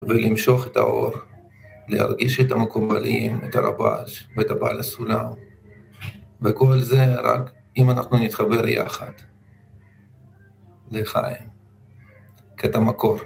ולמשוך את האור, להרגיש את המקובלים, את הרבש ואת הבעל הסולם, וכל זה רק אם אנחנו נתחבר יחד לחיים, קטע מקור.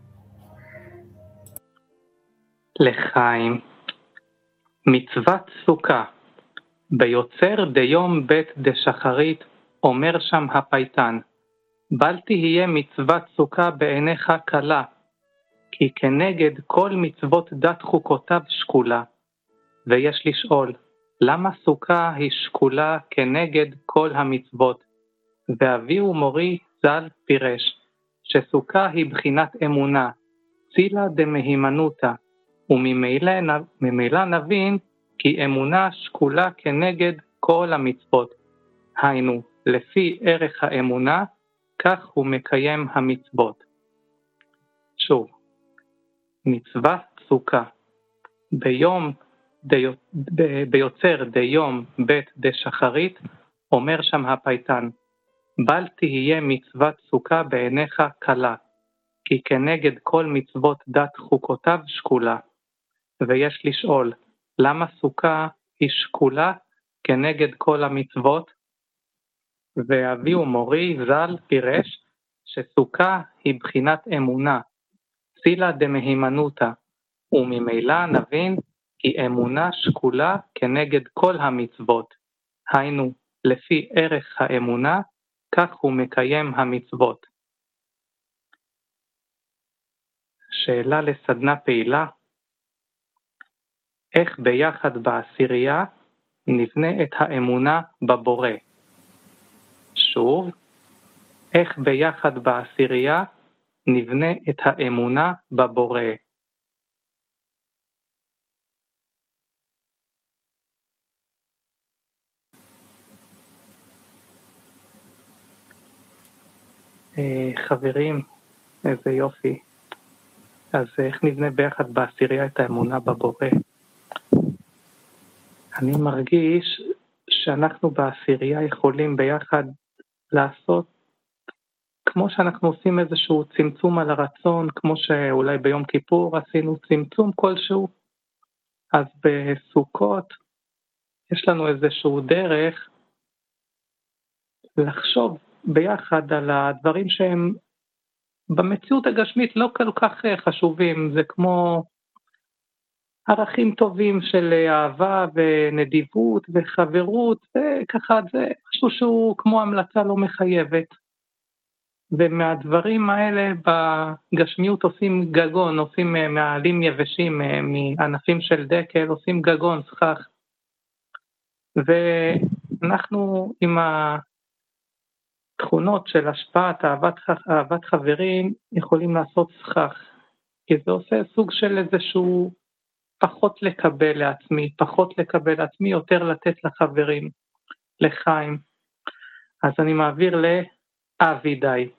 לחיים, מצוות סוכה, ביוצר דיום בית דשחרית, אומר שם הפייטן, בל תהיה מצוות סוכה בעיניך קלה, כי כנגד כל מצוות דת חוקותיו שקולה. ויש לשאול, למה סוכה היא שקולה כנגד כל המצוות? ואבי ומורי ז"ל פירש, שסוכה היא בחינת אמונה, צילה דמהימנותא, וממילא נבין כי אמונה שקולה כנגד כל המצוות. היינו, לפי ערך האמונה, כך הוא מקיים המצוות. שוב, מצוות סוכה, ביוצר דיום בית דשחרית, אומר שם הפייטן, בל תהיה מצוות סוכה בעיניך קלה, כי כנגד כל מצוות דת חוקותיו שקולה. ויש לשאול, למה סוכה היא שקולה כנגד כל המצוות? ואבי ומורי ז"ל פירש שסוכה היא בחינת אמונה, צילה דמהימנותא, וממילא נבין כי אמונה שקולה כנגד כל המצוות. היינו, לפי ערך האמונה, כך הוא מקיים המצוות. שאלה לסדנה פעילה, איך ביחד בעשירייה נבנה את האמונה בבורא? שוב, איך ביחד בעשירייה נבנה את האמונה בבורא? חברים, איזה יופי. אז איך נבנה ביחד בעשירייה את האמונה בבורא? אני מרגיש שאנחנו בעשירייה יכולים ביחד לעשות, כמו שאנחנו עושים איזשהו צמצום על הרצון, כמו שאולי ביום כיפור עשינו צמצום כלשהו, אז בסוכות יש לנו איזשהו דרך לחשוב ביחד על הדברים שהם במציאות הגשמית לא כל כך חשובים, זה כמו ערכים טובים של אהבה ונדיבות וחברות, וככה זה משהו שהוא כמו המלצה לא מחייבת. ומהדברים האלה בגשמיות עושים גגון, עושים מעלים יבשים מענפים של דקל, עושים גגון, סכך. ואנחנו עם התכונות של השפעת אהבת חברים יכולים לעשות סכך, כי זה עושה סוג של איזשהו פחות לקבל לעצמי, יותר לתת לחברים, לחיים. אז אני מעביר לאבידי.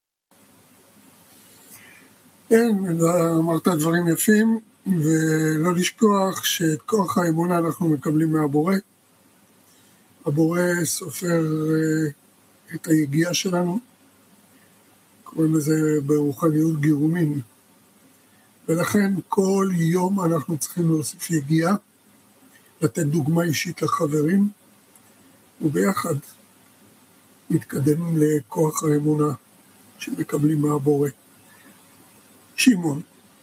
כן, אמרת דברים יפים, ולא לשכוח שאת כוח האמונה אנחנו מקבלים מהבורא. הבורא סופר את היגיעה שלנו, קוראים לזה ברוחניות גירומין. ולכן כל יום אנחנו צריכים להוסיף יגיעה, לתת דוגמה אישית לחברים, וביחד נתקדם לכוח האמונה שמקבלים מהבורא. שמעון.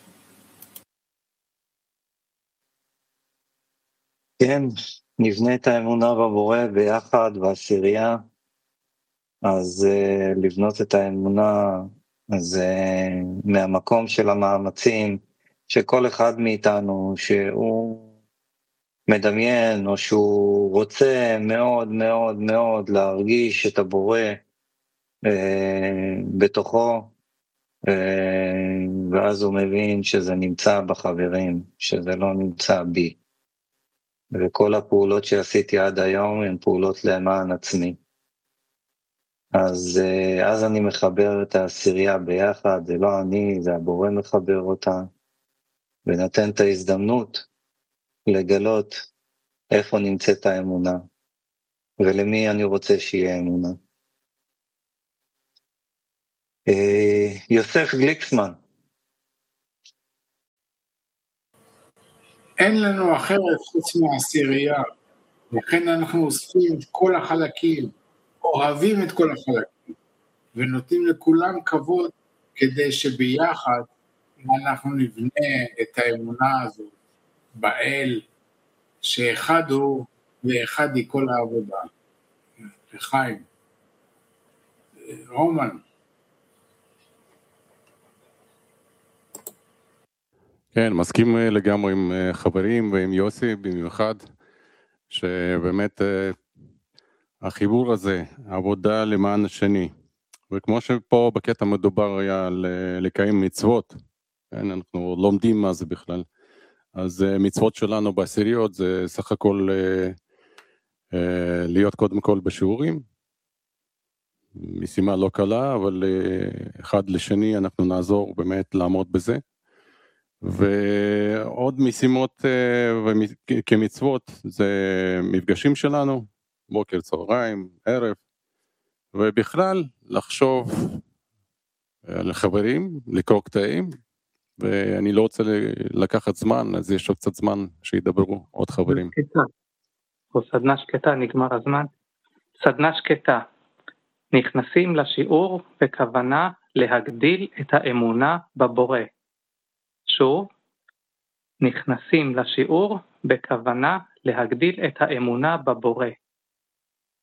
כן, נבנה את האמונה בבורא ביחד בעשירייה, אז לבנות את האמונה, אז מהמקום של המאמצים, שכל אחד מאיתנו שהוא מדמיין או שהוא רוצה מאוד מאוד מאוד להרגיש את הבורא בתוכו, ואז הוא מבין שזה נמצא בחברים, שזה לא נמצא בי. וכל הפעולות שעשיתי עד היום הן פעולות למען עצמי. אז אני מחבר את העשירייה ביחד, זה לא אני, זה הבורא מחבר אותה, ונתן את ההזדמנות לגלות איפה נמצאת האמונה, ולמי אני רוצה שיהיה אמונה. יוסף גליקסמן. אין לנו אחרת חוץ מהעשירייה, לכן אנחנו אוספים את כל החלקים, אוהבים את כל החלקים, ונותנים לכולם כבוד, כדי שביחד אנחנו נבנה את האמונה הזאת באל, שאחד הוא ואחד היא כל העבודה. לחיים. רומן. כן, מסכים לגמרי עם חברים ועם יוסי במיוחד, שבאמת החיבור הזה, עבודה למען השני, וכמו שפה בקטע מדובר היה לקיים מצוות, כן, אנחנו לומדים מה זה בכלל, אז מצוות שלנו בעשיריות זה סך הכל להיות קודם כל בשיעורים, משימה לא קלה, אבל אחד לשני אנחנו נעזור באמת לעמוד בזה, ועוד משימות כמצוות זה מפגשים שלנו, בוקר, צהריים, ערב, ובכלל לחשוב על חברים, לקרוא קטעים, ואני לא רוצה לקחת זמן, אז יש עוד קצת זמן שידברו עוד חברים. סדנה שקטה, נגמר הזמן. סדנה שקטה, נכנסים לשיעור בכוונה להגדיל את האמונה בבורא. שוב, נכנסים לשיעור בכוונה להגדיל את האמונה בבורא.